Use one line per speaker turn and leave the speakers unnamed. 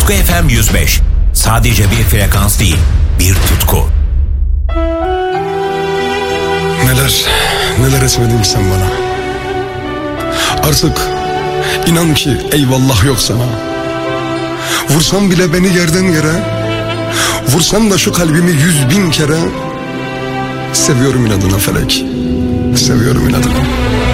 Utku FM 105. Sadece bir frekans değil, bir tutku.
Neler etmedin sen bana. Artık inan ki eyvallah yok sana. Vursan bile beni yerden yere, vursan da şu kalbimi 100.000 kere. Seviyorum inadına felek, seviyorum inadına.